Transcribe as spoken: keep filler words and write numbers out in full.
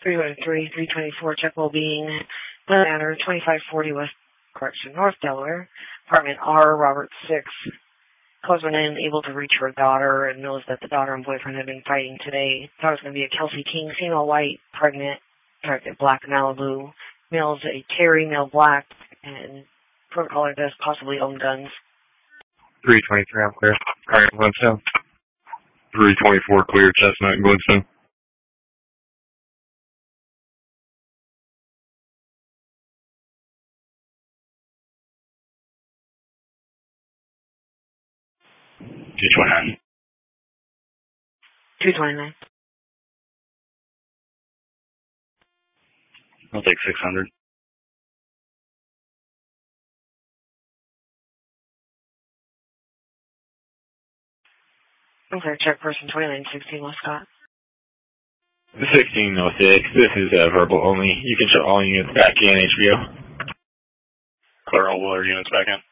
three one three, three twenty-four, check well-being, Manor, twenty-five forty West Correction, North Delaware, apartment R, Robert six. Calls went in, able to reach her daughter, and knows that the daughter and boyfriend have been fighting today. Daughter's going to be a Kelsey King, female white, pregnant, pregnant black Malibu. Male's a Terry, male black, and protocol does possibly own guns. three twenty-three, I'm clear. Car Glenstone. three twenty-four, clear, Chestnut and Glenstone. two twenty-nine. two twenty-nine. I'll take six hundred. Okay, check person twenty-nine sixteen Westcott. sixteen oh six, this is uh, verbal only. You can show all units back in H B O. Clear all other units back in.